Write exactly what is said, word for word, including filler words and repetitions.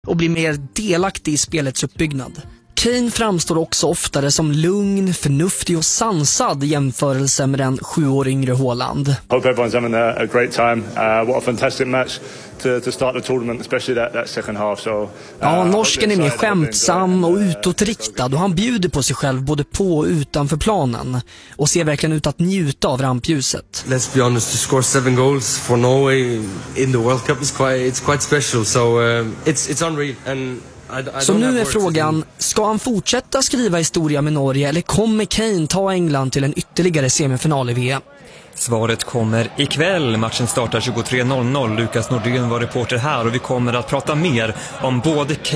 och blir mer delaktig i spelets uppbyggnad. Kane framstår också oftare som lugn, förnuftig och sansad i jämförelse med den sju år yngre Haaland. Hope everyone's having a, a great time. Uh, what a fantastic match to, to start the tournament, especially that, that second half. So, uh, ja, norsken är mer skämtsam och utåtriktad och han bjuder på sig själv både på och utanför planen och ser verkligen ut att njuta av rampljuset. Let's be honest, to score seven goals for Norway in the World Cup is quite, it's quite special. So uh, it's, it's unreal and Så nu är frågan, ska han fortsätta skriva historia med Norge eller kommer Kane ta England till en ytterligare semifinal i V M? Svaret kommer ikväll. Matchen startar tjugotre noll noll. Lukas Nordén var reporter här och vi kommer att prata mer om både Kane